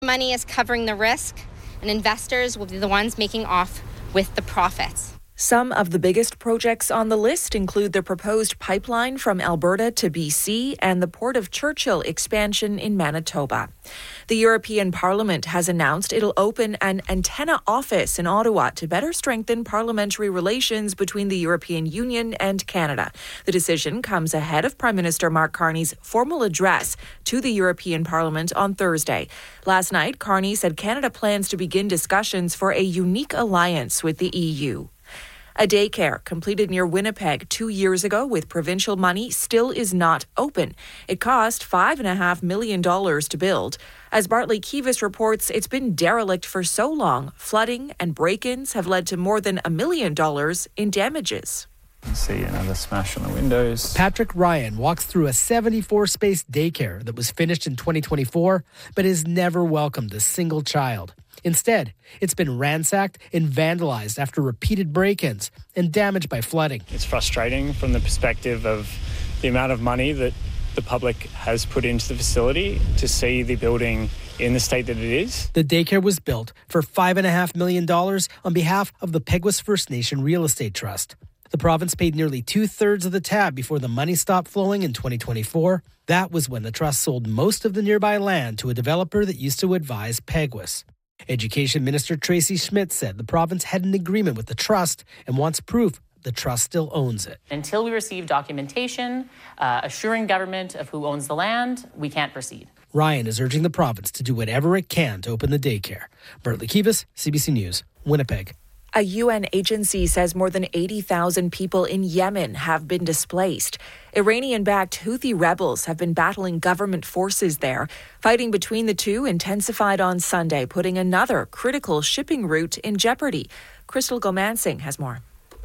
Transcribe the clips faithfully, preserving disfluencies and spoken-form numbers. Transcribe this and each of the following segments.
money is covering the risk, and investors will be the ones making off with the profits. Some of the biggest projects on the list include the proposed pipeline from Alberta to B C and the Port of Churchill expansion in Manitoba. The European Parliament has announced it'll open an antenna office in Ottawa to better strengthen parliamentary relations between the European Union and Canada. The decision comes ahead of Prime Minister Mark Carney's formal address to the European Parliament on Thursday. Last night, Carney said Canada plans to begin discussions for a unique alliance with the E U. A daycare completed near Winnipeg two years ago with provincial money still is not open. It cost five point five million dollars to build. As Bartley Kivas reports, it's been derelict for so long, flooding and break-ins have led to more than a million dollars in damages. You can see another smash on the windows. Patrick Ryan walks through a seventy-four space daycare that was finished in twenty twenty-four, but has never welcomed a single child. Instead, it's been ransacked and vandalized after repeated break-ins and damaged by flooding. It's frustrating from the perspective of the amount of money that the public has put into the facility to see the building in the state that it is. The daycare was built for five point five million dollars on behalf of the Peguis First Nation Real Estate Trust. The province paid nearly two-thirds of the tab before the money stopped flowing in twenty twenty-four. That was when the trust sold most of the nearby land to a developer that used to advise Peguis. Education Minister Tracy Schmidt said the province had an agreement with the trust and wants proof the trust still owns it. Until we receive documentation uh, assuring government of who owns the land, we can't proceed. Ryan is urging the province to do whatever it can to open the daycare. Bartley Kivas, C B C News, Winnipeg. A U N agency says more than eighty thousand people in Yemen have been displaced. Iranian-backed Houthi rebels have been battling government forces there. Fighting between the two intensified on Sunday, putting another critical shipping route in jeopardy. Crystal Gomansing has more.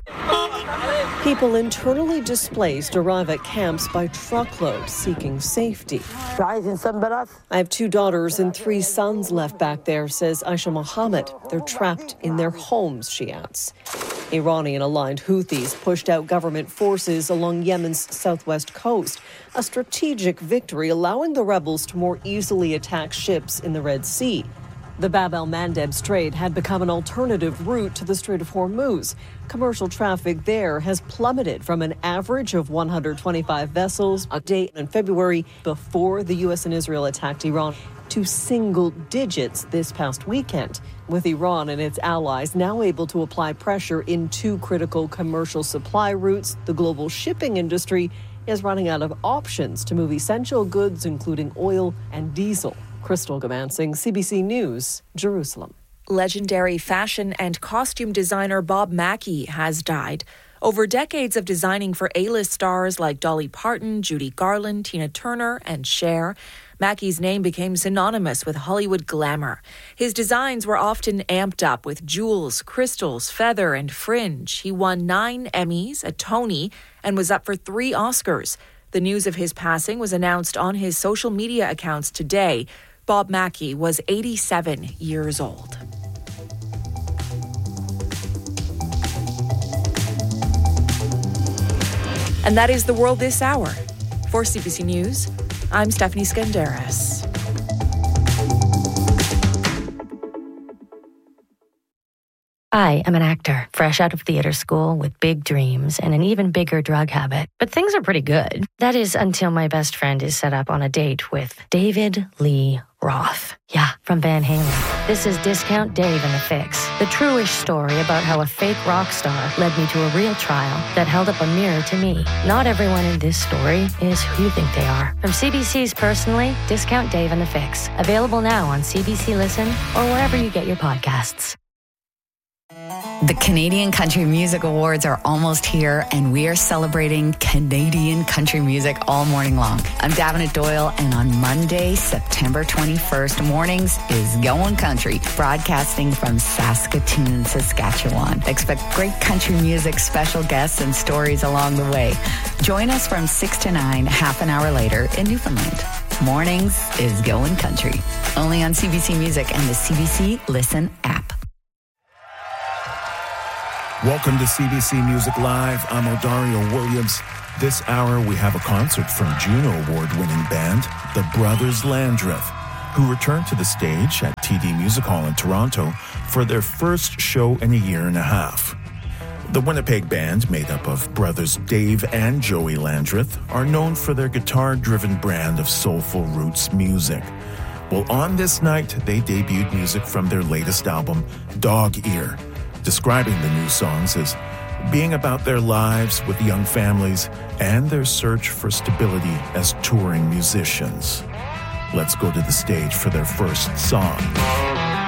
People internally displaced arrive at camps by truckload, seeking safety. I have two daughters and three sons left back there, says Aisha Mohammed. They're trapped in their homes, she adds. Iranian-aligned Houthis pushed out government forces along Yemen's southwest coast, a strategic victory allowing the rebels to more easily attack ships in the Red Sea. The Bab el-Mandeb Strait had become an alternative route to the Strait of Hormuz. Commercial traffic there has plummeted from an average of one hundred twenty-five vessels a day in February before the U S and Israel attacked Iran to single digits this past weekend, with Iran and its allies now able to apply pressure in two critical commercial supply routes. The global shipping industry is running out of options to move essential goods, including oil and diesel. Crystal Gomansing, C B C News, Jerusalem. Legendary fashion and costume designer Bob Mackie has died. Over decades of designing for A-list stars like Dolly Parton, Judy Garland, Tina Turner, and Cher, Mackie's name became synonymous with Hollywood glamour. His designs were often amped up with jewels, crystals, feather, and fringe. He won nine Emmys, a Tony, and was up for three Oscars. The news of his passing was announced on his social media accounts today. Bob Mackie was eighty-seven years old. And that is the world this hour. For C B C News, I'm Stephanie Skandaris. I am an actor, fresh out of theater school with big dreams and an even bigger drug habit. But things are pretty good. That is until my best friend is set up on a date with David Lee Roth. Yeah, from Van Halen. This is Discount Dave and the Fix, the true-ish story about how a fake rock star led me to a real trial that held up a mirror to me. Not everyone in this story is who you think they are. From C B C's Personally, Discount Dave and the Fix. Available now on C B C Listen or wherever you get your podcasts. The Canadian Country Music Awards are almost here, and we are celebrating Canadian country music all morning long. I'm Davenant Doyle, and on Monday, September twenty-first, mornings is Going Country, broadcasting from Saskatoon, Saskatchewan. Expect great country music, special guests, and stories along the way. Join us from six to nine, half an hour later in Newfoundland. Mornings is Going Country, only on C B C Music and the C B C Listen app. Welcome to C B C Music Live. I'm Odario Williams. This hour, we have a concert from Juno Award-winning band, the Brothers Landreth, who return to the stage at T D Music Hall in Toronto for their first show in a year and a half. The Winnipeg band, made up of brothers Dave and Joey Landreth, are known for their guitar-driven brand of soulful roots music. Well, on this night, they debuted music from their latest album, Dog Ear, describing the new songs as being about their lives with young families and their search for stability as touring musicians. Let's go to the stage for their first song.